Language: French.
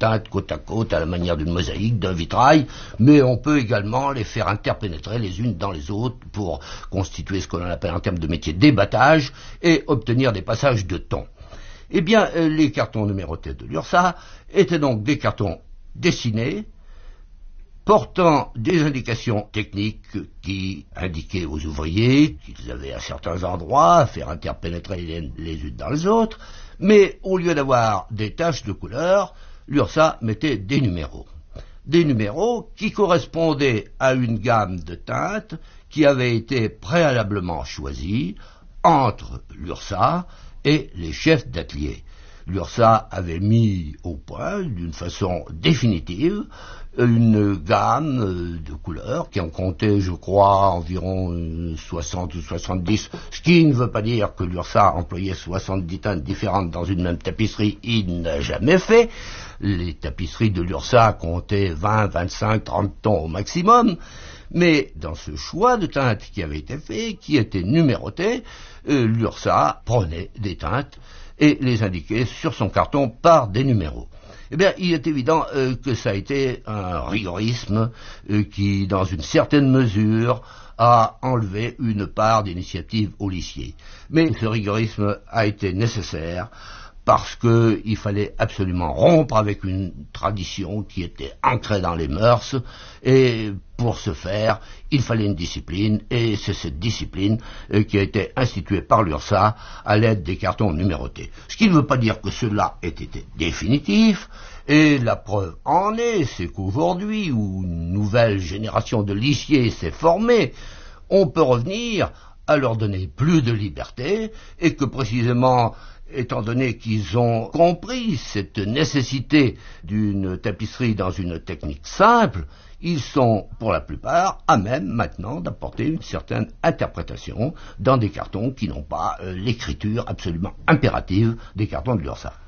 teintes côte à côte à la manière d'une mosaïque, d'un vitrail, mais on peut également les faire interpénétrer les unes dans les autres pour constituer ce qu'on appelle en termes de métier d'ébattage et obtenir des passages de ton. Eh bien, les cartons numérotés de l'URSSAF étaient donc des cartons dessinés, portant des indications techniques qui indiquaient aux ouvriers qu'ils avaient à certains endroits à faire interpénétrer les unes dans les autres, mais au lieu d'avoir des taches de couleur, l'URSSAF mettait des numéros. Des numéros qui correspondaient à une gamme de teintes qui avait été préalablement choisie entre l'URSSAF et les chefs d'atelier. L'URSSAF avait mis au point, d'une façon définitive, une gamme de couleurs qui en comptait, je crois, environ 60 ou 70, ce qui ne veut pas dire que l'URSSAF employait 70 teintes différentes dans une même tapisserie, il n'a jamais fait. Les tapisseries de l'URSSAF comptaient 20, 25, 30 tons au maximum, mais dans ce choix de teintes qui avait été fait, qui était numéroté, l'URSSAF prenait des teintes et les indiquait sur son carton par des numéros. Eh bien, il est évident que ça a été un rigorisme qui, dans une certaine mesure, a enlevé une part d'initiative aux lissiers. Mais ce rigorisme a été nécessaire parce qu'il fallait absolument rompre avec une tradition qui était ancrée dans les mœurs, et pour ce faire, il fallait une discipline, et c'est cette discipline qui a été instituée par l'URSSAF à l'aide des cartons numérotés. Ce qui ne veut pas dire que cela ait été définitif, et la preuve en est, c'est qu'aujourd'hui, où une nouvelle génération de lissiers s'est formée, on peut revenir à leur donner plus de liberté, et que précisément, étant donné qu'ils ont compris cette nécessité d'une tapisserie dans une technique simple, ils sont, pour la plupart, à même maintenant d'apporter une certaine interprétation dans des cartons qui n'ont pas l'écriture absolument impérative des cartons de l'URSSAF.